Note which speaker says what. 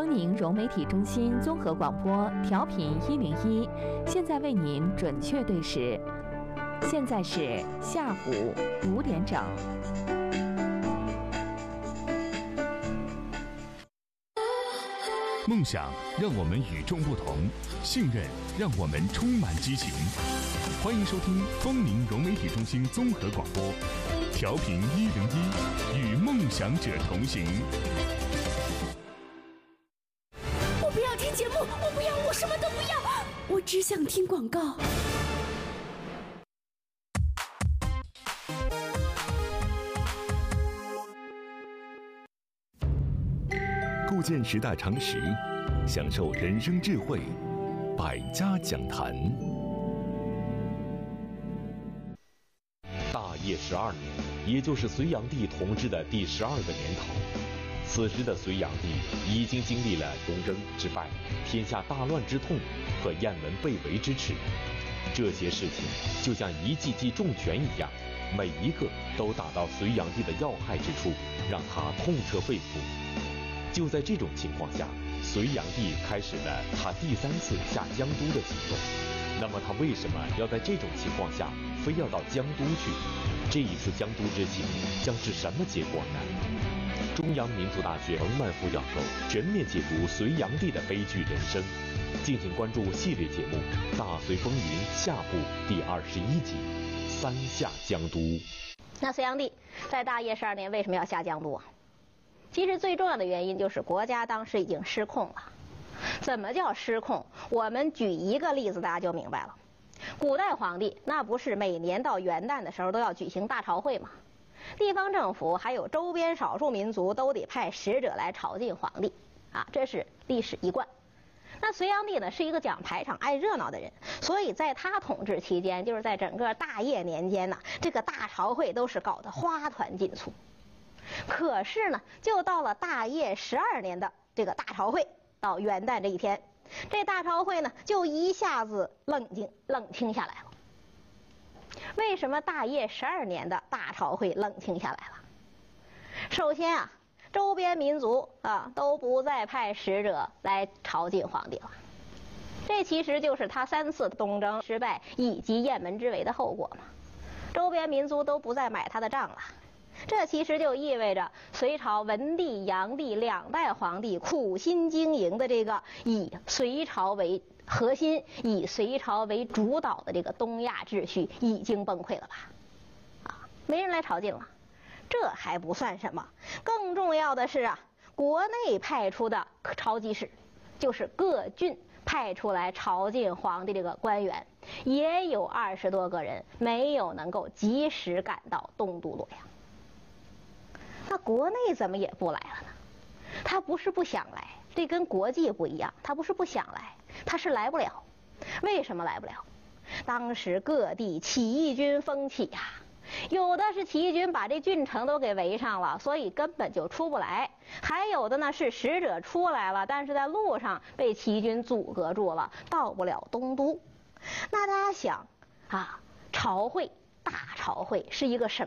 Speaker 1: 东宁融媒体中心综合广播调频101，现在为您准确对时，现在是下午5点整。
Speaker 2: 梦想让我们与众不同，信任让我们充满激情。欢迎收听东宁融媒体中心综合广播，调频101，与梦想者同行。
Speaker 3: 我不要听节目，我不要，我什么都不要，我只想听广告。
Speaker 2: 构建时代常识，享受人生智慧，百家讲坛。
Speaker 4: 大业12年，也就是隋炀帝统治的第12个年头。此时的隋炀帝已经经历了东征之败、天下大乱之痛和雁门被围之耻，这些事情就像一记记重拳一样，每一个都打到隋炀帝的要害之处，让他痛彻肺腑。就在这种情况下，隋炀帝开始了他第3次下江都的行动。那么他为什么要在这种情况下非要到江都去？这一次江都之行将是什么结果呢？中央民族大学冯曼副教授全面解读隋炀帝的悲剧人生，敬请关注系列节目《大隋风云》下部第21集《三下江都》。
Speaker 5: 那隋炀帝在大业12年为什么要下江都啊？其实最重要的原因就是国家当时已经失控了。怎么叫失控？我们举一个例子，大家就明白了。古代皇帝那不是每年到元旦的时候都要举行大朝会吗？地方政府还有周边少数民族都得派使者来朝觐皇帝啊，这是历史一贯。那隋炀帝呢是一个讲排场爱热闹的人，所以在他统治期间，就是在整个大业年间呢，这个大朝会都是搞得花团锦簇。可是呢，就到了大业12年的这个大朝会，到元旦这一天，这大朝会呢就一下子冷清下来了。为什么大业12年的大朝会冷清下来了？首先啊，周边民族啊都不再派使者来朝觐皇帝了，这其实就是他3次东征失败以及雁门之围的后果嘛。周边民族都不再买他的账了，这其实就意味着隋朝文帝、炀帝2代皇帝苦心经营的这个以隋朝为核心、以隋朝为主导的这个东亚秩序已经崩溃了吧？啊，没人来朝觐了。这还不算什么，更重要的是啊，国内派出的朝祭使，就是各郡派出来朝觐皇帝这个官员，也有20多个人没有能够及时赶到东都洛阳。那国内怎么也不来了呢？他不是不想来，这跟国际不一样，他不是不想来，他是来不了。为什么来不了？当时各地起义军风起呀，有的是起义军把这郡城都给围上了，所以根本就出不来；还有的呢是使者出来了，但是在路上被起义军阻隔住了，到不了东都。那大家想啊，大朝会是一个什